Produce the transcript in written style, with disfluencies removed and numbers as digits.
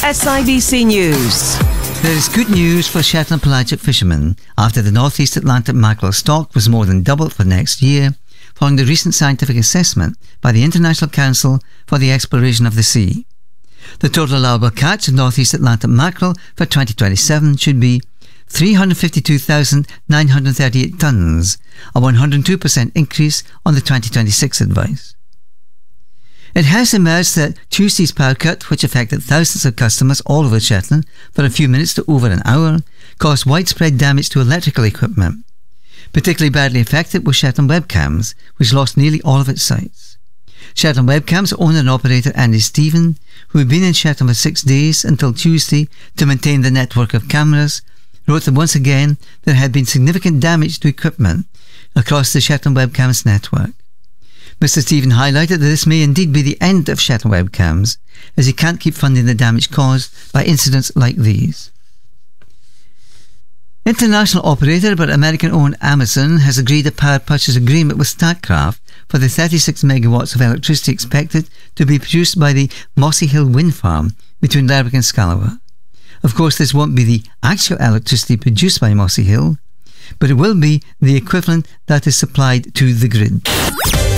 SIBC News. There is good news for Shetland pelagic fishermen after the North East Atlantic mackerel stock was more than doubled for next year, following the recent scientific assessment by the International Council for the Exploration of the Sea. The total allowable catch of North East Atlantic mackerel for 2027 should be 352,938 tonnes, a 102% increase on the 2026 advice. It has emerged that Tuesday's power cut, which affected thousands of customers all over Shetland for a few minutes to over an hour, caused widespread damage to electrical equipment. Particularly badly affected were Shetland Webcams, which lost nearly all of its sites. Shetland Webcams owner and operator Andy Stephen, who had been in Shetland for 6 days until Tuesday to maintain the network of cameras, wrote that once again there had been significant damage to equipment across the Shetland Webcams network. Mr. Stephen highlighted that this may indeed be the end of Shetland Webcams, as he can't keep funding the damage caused by incidents like these. International operator but American-owned Amazon has agreed a power purchase agreement with Statkraft for the 36 megawatts of electricity expected to be produced by the Mossy Hill wind farm between Lerwick and Scallowa. Of course, this won't be the actual electricity produced by Mossy Hill, but it will be the equivalent that is supplied to the grid.